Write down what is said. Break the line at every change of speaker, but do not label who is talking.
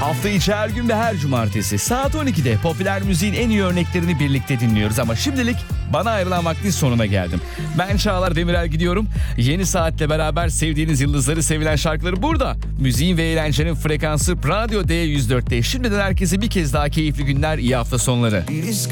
Hafta içi her gün ve her cumartesi saat 12'de popüler müziğin en iyi örneklerini birlikte dinliyoruz. Ama şimdilik bana ayrılan vaktin sonuna geldim. Ben Çağlar Demirel gidiyorum. Yeni saatle beraber sevdiğiniz yıldızları, sevilen şarkıları burada. Müziğin ve eğlencenin frekansı Radyo D104'te. Şimdiden herkese bir kez daha keyifli günler, iyi hafta sonları.
Bir iz